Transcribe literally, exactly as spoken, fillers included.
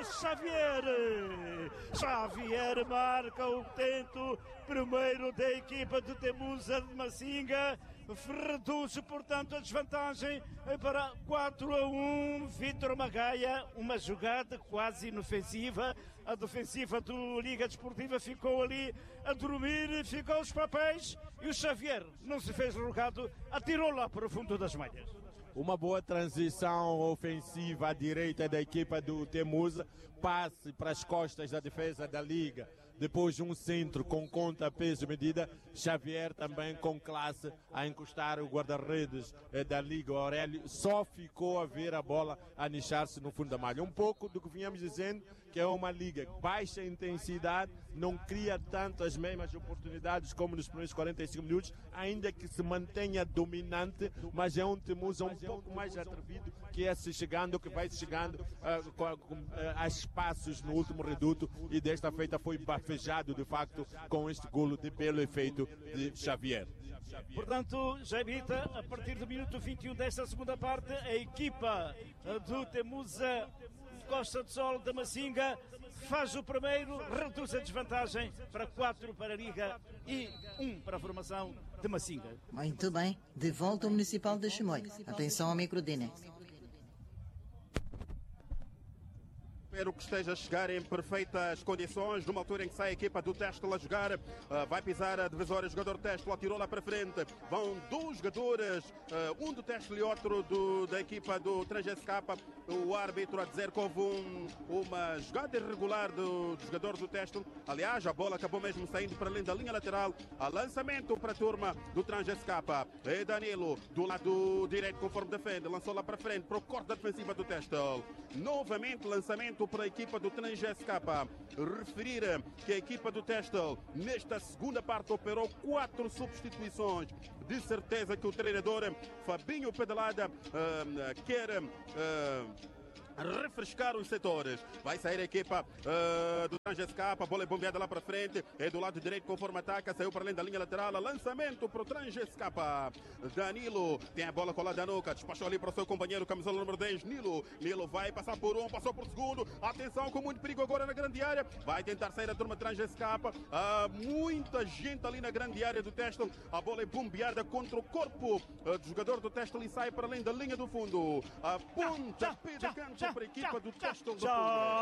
Xavier. Xavier marca o tento primeiro da equipa de Temusa de Massinga. Reduz, portanto, a desvantagem para quatro a um. Vítor Magaia, uma jogada quase inofensiva. A defensiva do Liga Desportiva ficou ali a dormir, ficou os papéis e o Xavier não se fez rogado, atirou lá para o fundo das malhas. Uma boa transição ofensiva à direita da equipa do Temusa, passe para as costas da defesa da Liga, depois um centro com conta, peso, medida. Xavier também com classe a encostar o guarda-redes da Liga, o Aurélio, só ficou a ver a bola a nichar-se no fundo da malha. Um pouco do que vínhamos dizendo, que é uma Liga baixa intensidade, não cria tanto as mesmas oportunidades como nos primeiros quarenta e cinco minutos, ainda que se mantenha dominante, mas é um Temusa um pouco mais atrevido, que é se chegando, que vai se chegando uh, com, com, uh, a espaços no último reduto, e desta feita foi bafejado de facto com este golo de belo efeito de Xavier. Portanto, Jaimita, a partir do minuto vinte e um desta segunda parte, a equipa do Temusa Costa do Sol da Massinga faz o primeiro, reduz a desvantagem para quatro para a Liga e um para a formação de Massinga. Muito bem, de volta ao Municipal de Chimoio. Atenção ao microdine. Espero que esteja a chegar em perfeitas condições, numa altura em que sai a equipa do Testel a jogar, uh, vai pisar a divisória, o jogador Testel atirou lá para frente, vão dois jogadores, uh, um do Testel e outro do, da equipa do três S K, o árbitro a dizer que houve um, uma jogada irregular do, do jogador do Testel. Aliás, a bola acabou mesmo saindo para além da linha lateral, a lançamento para a turma do três S K, e Danilo do lado direito conforme defende, lançou lá para frente para o corte da defensiva do Testel, novamente lançamento para a equipa do três S K. Referir que a equipa do Testel nesta segunda parte operou quatro substituições. De certeza que o treinador Fabinho Pedalada uh, quer uh, refrescar os setores. Vai sair a equipa uh, do três S K, a bola é bombeada lá para frente, é do lado direito conforme ataca, saiu para além da linha lateral, lançamento para o três S K. Danilo tem a bola colada na nuca, despachou ali para o seu companheiro, camisola número dez, Nilo. Nilo vai passar por um, passou por segundo, atenção com muito perigo agora na grande área, vai tentar sair a turma três S K, uh, muita gente ali na grande área do Testel, a bola é bombeada contra o corpo uh, do jogador do Testel e sai para além da linha do fundo, a ponta pé de canto para a equipa do Testel.